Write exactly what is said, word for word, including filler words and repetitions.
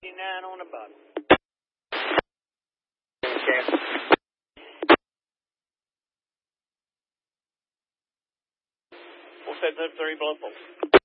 nine on the bottom. Okay. four seven seven three, below four.